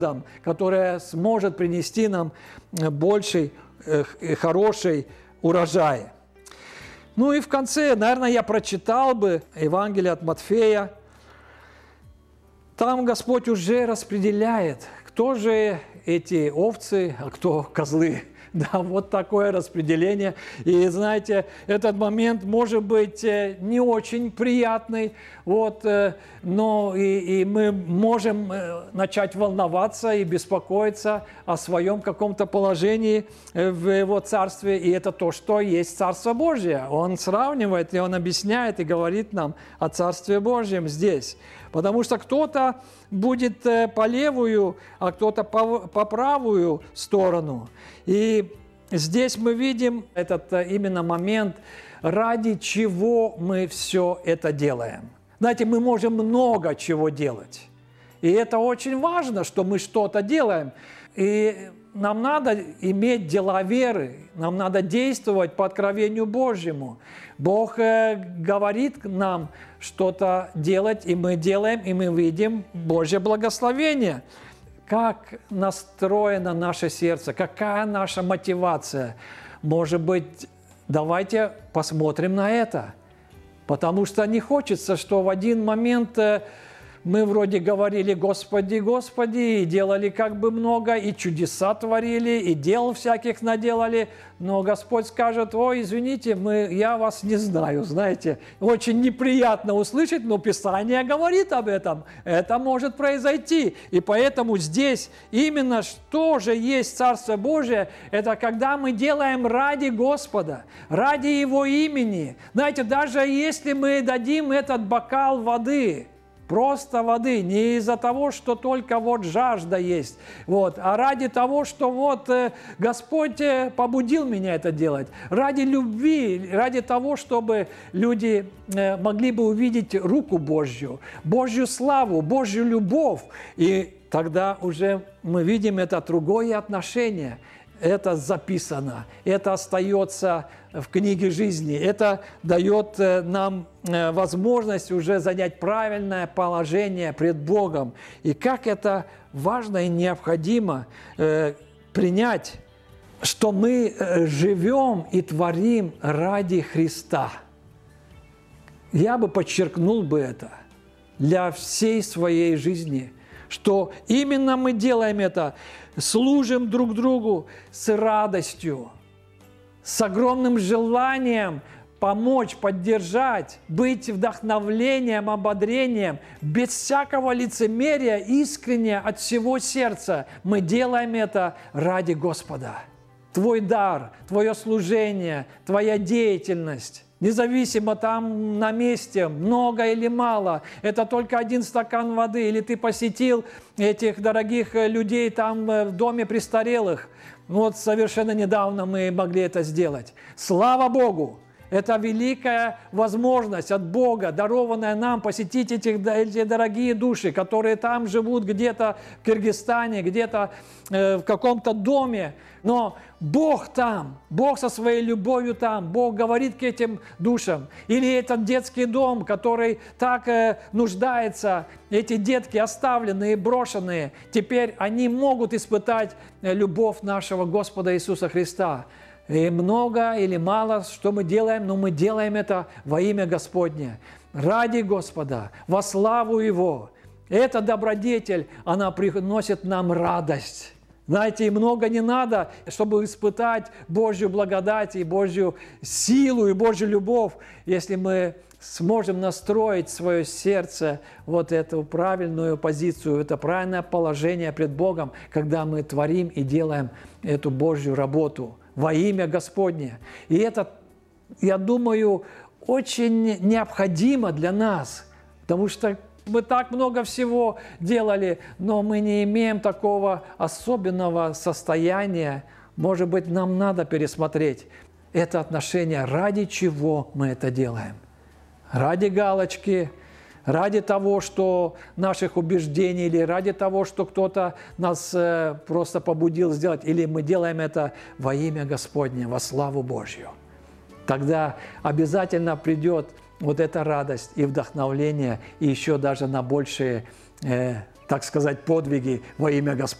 которая сможет принести нам больший, хороший урожай. Ну и в конце, наверное, я прочитал бы Евангелие от Матфея. Там Господь уже распределяет, кто же эти овцы, а кто козлы. Да, вот такое распределение. И знаете, этот момент может быть не очень приятный, вот, но и мы можем начать волноваться и беспокоиться о своем каком-то положении в Его Царстве. И это то, что есть Царство Божие. Он сравнивает, и Он объясняет, и говорит нам о Царстве Божьем здесь. Потому что кто-то будет по левую, а кто-то по правую сторону. И здесь мы видим этот именно момент, ради чего мы все это делаем. Знаете, мы можем много чего делать. И это очень важно, что мы что-то делаем. И нам надо иметь дела веры, нам надо действовать по откровению Божьему. Бог говорит нам что-то делать, и мы делаем, и мы видим Божье благословение. Как настроено наше сердце, какая наша мотивация? Может быть, давайте посмотрим на это. Потому что не хочется, что в один момент мы вроде говорили «Господи, Господи», и делали как бы много, и чудеса творили, и дел всяких наделали, но Господь скажет: «Ой, извините, я вас не знаю», знаете. Очень неприятно услышать, но Писание говорит об этом. Это может произойти. И поэтому здесь именно что же есть Царство Божие, это когда мы делаем ради Господа, ради Его имени. Знаете, даже если мы дадим этот бокал воды, просто воды, не из-за того, что только вот жажда есть, вот, а ради того, что вот Господь побудил меня это делать, ради любви, ради того, чтобы люди могли бы увидеть руку Божью, Божью славу, Божью любовь, и тогда уже мы видим это другое отношение. Это записано, это остается в книге жизни, это дает нам возможность уже занять правильное положение пред Богом. И как это важно и необходимо принять, что мы живем и творим ради Христа. Я бы подчеркнул бы это для всей своей жизни, что именно мы делаем это, служим друг другу с радостью, с огромным желанием помочь, поддержать, быть вдохновлением, ободрением, без всякого лицемерия, искренне, от всего сердца. Мы делаем это ради Господа. Твой дар, твое служение, твоя деятельность, независимо там на месте, много или мало, это только один стакан воды, или ты посетил этих дорогих людей там в доме престарелых. Вот совершенно недавно мы могли это сделать. Слава Богу! Это великая возможность от Бога, дарованная нам, посетить эти дорогие души, которые там живут где-то в Кыргызстане, где-то в каком-то доме. Но Бог там, Бог со своей любовью там, Бог говорит к этим душам. Или этот детский дом, который так нуждается, эти детки оставленные, брошенные, теперь они могут испытать любовь нашего Господа Иисуса Христа. И много или мало, что мы делаем, но мы делаем это во имя Господне, ради Господа, во славу Его. Эта добродетель, она приносит нам радость. Знаете, и много не надо, чтобы испытать Божью благодать и Божью силу и Божью любовь, если мы сможем настроить свое сердце вот эту правильную позицию, это правильное положение пред Богом, когда мы творим и делаем эту Божью работу во имя Господне. И это, я думаю, очень необходимо для нас, потому что мы так много всего делали, но мы не имеем такого особенного состояния. Может быть, нам надо пересмотреть это отношение, ради чего мы это делаем. Ради галочки, ради того, что наших убеждений, или ради того, что кто-то нас просто побудил сделать, или мы делаем это во имя Господне, во славу Божью. Тогда обязательно придет вот эта радость и вдохновление, и еще даже на большие так сказать, подвиги во имя Господне.